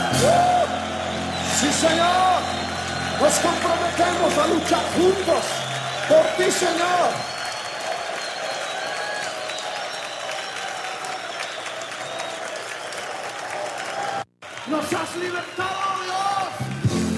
Sí, Señor. Nos comprometemos a luchar juntos por ti, Señor. Nos has libertado, Dios.